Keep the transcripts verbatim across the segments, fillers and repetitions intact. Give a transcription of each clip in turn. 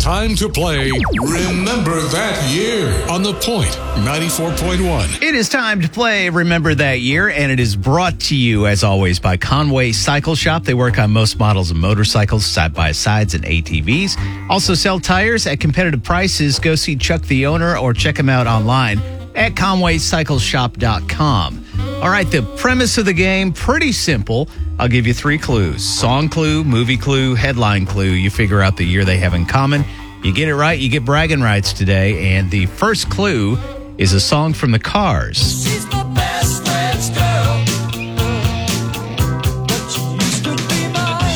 time to play Remember That Year on The Point ninety-four point one. It is time to play Remember That Year, and it is brought to you, as always, by Conway Cycle Shop. They work on most models of motorcycles, side-by-sides, and A T Vs. Also sell tires at competitive prices. Go see Chuck the owner or check him out online at conway cycle shop dot com. All right, the premise of the game, pretty simple. I'll give you three clues. Song clue, movie clue, headline clue. You figure out the year they have in common. You get it right, you get bragging rights today. And the first clue is a song from the Cars. She's my best friend's girl, but she used to be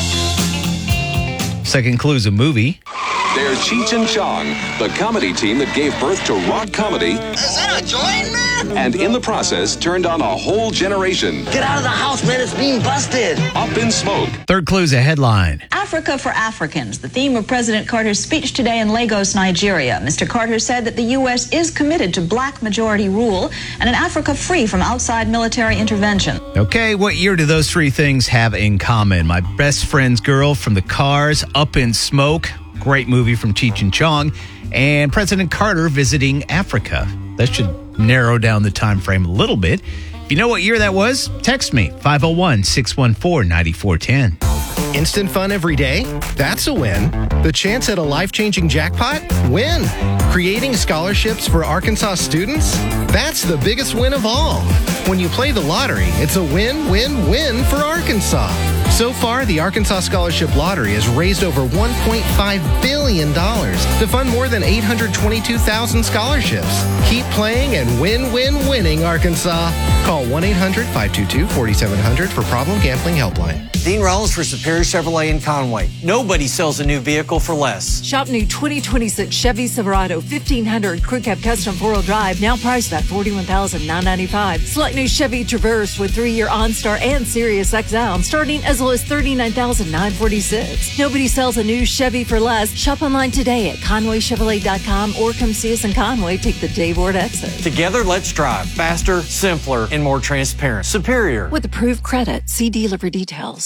mine. Second clue is a movie. They're Cheech and Chong, the comedy team that gave birth to rock comedy. Is that a joint, man? And in the process, turned on a whole generation. Get out of the house, man. It's being busted. Up in Smoke. Third clue is a headline. Africa for Africans, the theme of President Carter's speech today in Lagos, Nigeria. Mister Carter said that the U S is committed to black majority rule and an Africa free from outside military intervention. Okay, what year do those three things have in common? My Best Friend's Girl from the Cars, Up in Smoke, great movie from Cheech and Chong, and President Carter visiting Africa. That should narrow down the time frame a little bit. If you know what year that was, text me, five oh one, six one four, nine four one oh. Instant fun every day? That's a win. The chance at a life-changing jackpot? Win. Creating scholarships for Arkansas students? That's the biggest win of all. When you play the lottery, it's a win-win-win for Arkansas. So far, the Arkansas Scholarship Lottery has raised over one point five billion dollars to fund more than eight hundred twenty-two thousand scholarships. Keep playing and win-win-winning, Arkansas. Call one eight hundred, five two two, four seven zero zero for Problem Gambling Helpline. Dean Rollins for Superior Chevrolet in Conway. Nobody sells a new vehicle for less. Shop new twenty twenty-six Chevy Silverado fifteen hundred Crew Cab Custom four-wheel drive, now priced at forty-one thousand nine hundred ninety-five dollars. Select new Chevy Traverse with three-year OnStar and Sirius X M, starting as low as thirty-nine thousand nine hundred forty-six dollars. Nobody sells a new Chevy for less. Shop online today at conway chevrolet dot com or come see us in Conway. Take the Dave Ward exit. Together, let's drive faster, simpler, and more transparent. Superior. With approved credit, see dealer for details.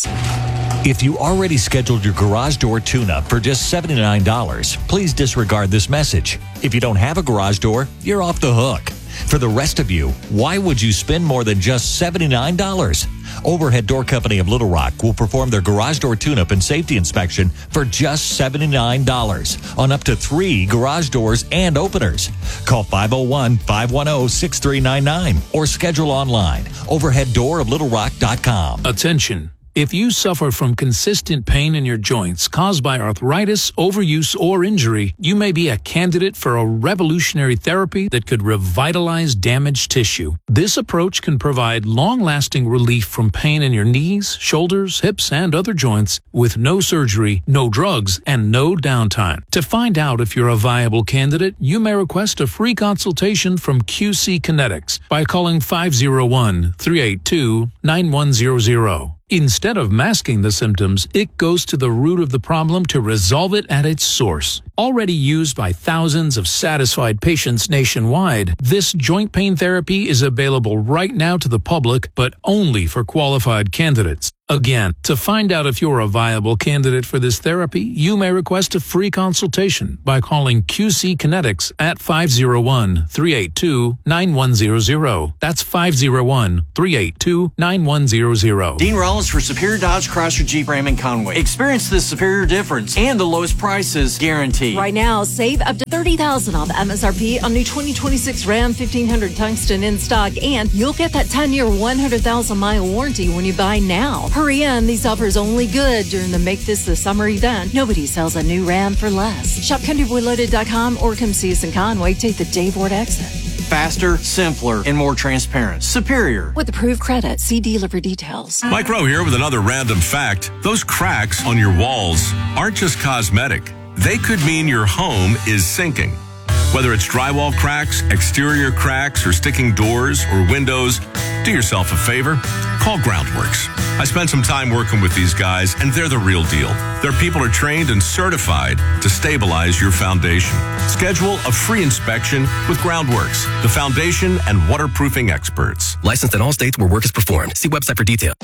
If you already scheduled your garage door tune-up for just seventy-nine dollars, please disregard this message. If you don't have a garage door, you're off the hook. For the rest of you, why would you spend more than just seventy-nine dollars? Overhead Door Company of Little Rock will perform their garage door tune-up and safety inspection for just seventy-nine dollars on up to three garage doors and openers. Call five oh one, five one oh, six three nine nine or schedule online, overhead door of little rock dot com. Attention. If you suffer from consistent pain in your joints caused by arthritis, overuse, or injury, you may be a candidate for a revolutionary therapy that could revitalize damaged tissue. This approach can provide long-lasting relief from pain in your knees, shoulders, hips, and other joints with no surgery, no drugs, and no downtime. To find out if you're a viable candidate, you may request a free consultation from Q C Kinetics by calling five oh one, three eight two, nine one zero zero. Instead of masking the symptoms, it goes to the root of the problem to resolve it at its source. Already used by thousands of satisfied patients nationwide, this joint pain therapy is available right now to the public, but only for qualified candidates. Again, to find out if you're a viable candidate for this therapy, you may request a free consultation by calling Q C Kinetics at five oh one, three eight two, nine one zero zero. That's five oh one, three eight two, nine one zero zero. Dean Rollins for Superior Dodge Chrysler Jeep Ram in Conway. Experience the superior difference and the lowest prices guaranteed. Right now, save up to thirty thousand dollars off M S R P on new twenty twenty-six Ram fifteen hundred Tungsten in stock, and you'll get that ten-year, one hundred thousand mile warranty when you buy now. Hurry in, these offers only good during the Make This the Summer event. Nobody sells a new Ram for less. Shop country boy loaded dot com or come see us in Conway. Take the Dave Ward exit. Faster, simpler, and more transparent. Superior. With approved credit, see dealer for details. Mike Rowe here with another random fact. Those cracks on your walls aren't just cosmetic. They could mean your home is sinking. Whether it's drywall cracks, exterior cracks, or sticking doors or windows, do yourself a favor. Call Groundworks. I spent some time working with these guys, and they're the real deal. Their people are trained and certified to stabilize your foundation. Schedule a free inspection with Groundworks, the foundation and waterproofing experts. Licensed in all states where work is performed. See website for details.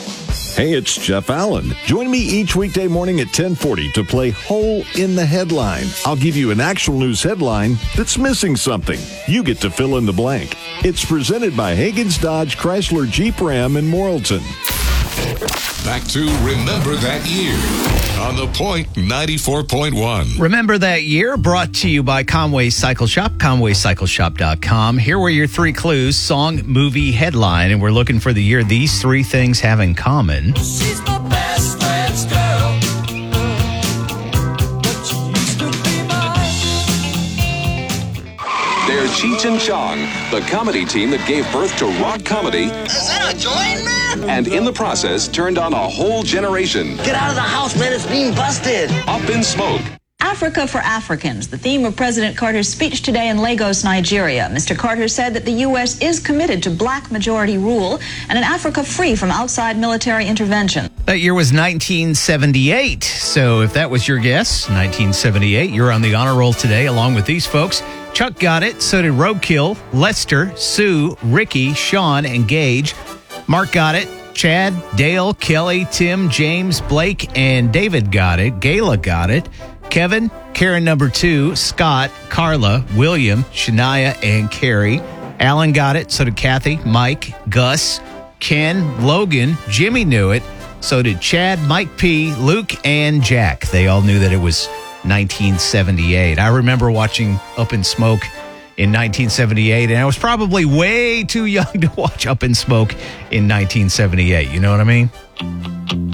Hey, it's Jeff Allen. Join me each weekday morning at ten forty to play Hole in the Headline. I'll give you an actual news headline that's missing something. You get to fill in the blank. It's presented by Hagen's Dodge Chrysler Jeep Ram in Morrilton. Back to Remember That Year on The Point ninety-four point one. Remember That Year, brought to you by Conway Cycle Shop, conway cycle shop dot com. Here were your three clues: song, movie, headline, and we're looking for the year these three things have in common. She's my best friend's girl, but she used to be mine. They're Cheech and Chong, the comedy team that gave birth to rock comedy. Is that a joint, man? And in the process, turned on a whole generation. Get out of the house, man. It's being busted. Up in Smoke. Africa for Africans, the theme of President Carter's speech today in Lagos, Nigeria. Mister Carter said that the U S is committed to black majority rule and an Africa free from outside military intervention. That year was nineteen seventy-eight. So if that was your guess, nineteen seventy-eight, you're on the honor roll today along with these folks. Chuck got it, so did Roadkill, Lester, Sue, Ricky, Sean, and Gage. Mark got it. Chad, Dale, Kelly, Tim, James, Blake, and David got it. Gayla got it. Kevin, Karen number two, Scott, Carla, William, Shania, and Carrie. Alan got it. So did Kathy, Mike, Gus, Ken, Logan. Jimmy knew it. So did Chad, Mike P., Luke, and Jack. They all knew that it was nineteen seventy-eight. I remember watching Up in Smoke in nineteen seventy-eight, and I was probably way too young to watch Up in Smoke in nineteen seventy-eight. You know what I mean?